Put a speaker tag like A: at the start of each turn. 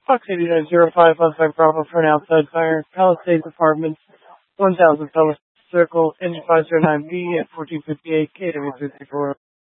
A: Fox 8905 on Bravo for an outside fire. Palisades Apartments, 1000 Palace Circle, Engine 509B at 1458 KW364.